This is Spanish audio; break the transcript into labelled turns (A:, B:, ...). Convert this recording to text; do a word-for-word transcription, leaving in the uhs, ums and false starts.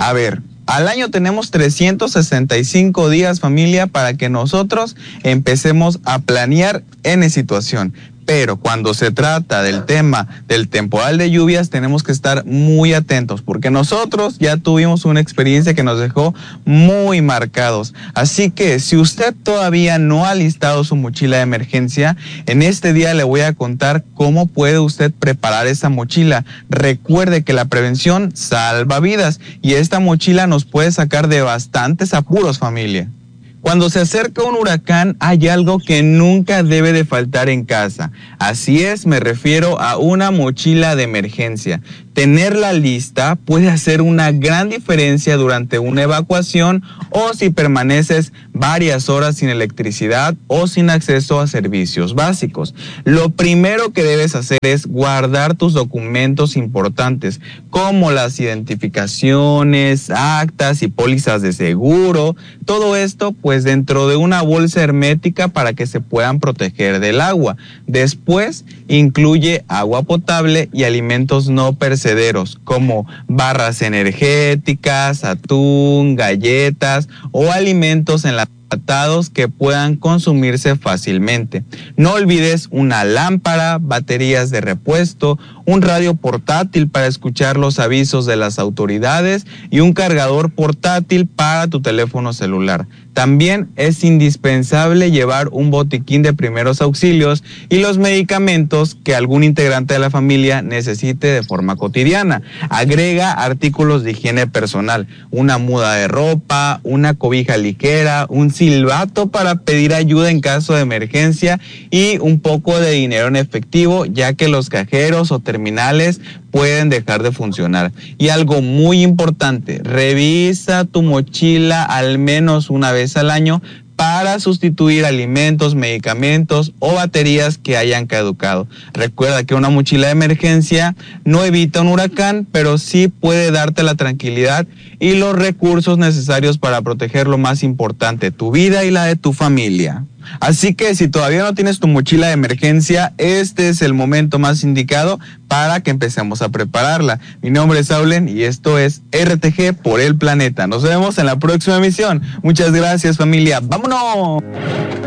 A: A ver, al año tenemos trescientos sesenta y cinco días, familia, para que nosotros empecemos a planear N situación. Pero cuando se trata del tema del temporal de lluvias, tenemos que estar muy atentos, porque nosotros ya tuvimos una experiencia que nos dejó muy marcados. Así que si usted todavía no ha listado su mochila de emergencia, en este día le voy a contar cómo puede usted preparar esa mochila. Recuerde que la prevención salva vidas y esta mochila nos puede sacar de bastantes apuros, familia. Cuando se acerca un huracán, hay algo que nunca debe de faltar en casa. Así es, me refiero a una mochila de emergencia. Tenerla lista puede hacer una gran diferencia durante una evacuación o si permaneces varias horas sin electricidad o sin acceso a servicios básicos. Lo primero que debes hacer es guardar tus documentos importantes, como las identificaciones, actas y pólizas de seguro. Todo esto pues dentro de una bolsa hermética para que se puedan proteger del agua. Después incluye agua potable y alimentos no perecederos como barras energéticas, atún, galletas o alimentos enlatados que puedan consumirse fácilmente. No olvides una lámpara, baterías de repuesto, un radio portátil para escuchar los avisos de las autoridades y un cargador portátil para tu teléfono celular. También es indispensable llevar un botiquín de primeros auxilios y los medicamentos que algún integrante de la familia necesite de forma cotidiana. Agrega artículos de higiene personal, una muda de ropa, una cobija ligera, un silbato para pedir ayuda en caso de emergencia y un poco de dinero en efectivo, ya que los cajeros o terminales pueden dejar de funcionar. Y algo muy importante, revisa tu mochila al menos una vez al año para sustituir alimentos, medicamentos o baterías que hayan caducado. Recuerda que una mochila de emergencia no evita un huracán, pero sí puede darte la tranquilidad y los recursos necesarios para proteger lo más importante, tu vida y la de tu familia. Así que si todavía no tienes tu mochila de emergencia, este es el momento más indicado para que empecemos a prepararla. Mi nombre es Aulen y esto es R T G por el Planeta. Nos vemos en la próxima emisión. Muchas gracias, familia. ¡Vámonos!